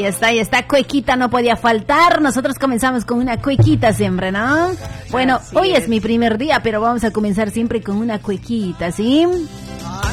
ahí está, cuequita no podía faltar. Nosotros comenzamos con una cuequita siempre, ¿no? Bueno, hoy es mi primer día, pero vamos a comenzar siempre con una cuequita, ¿sí?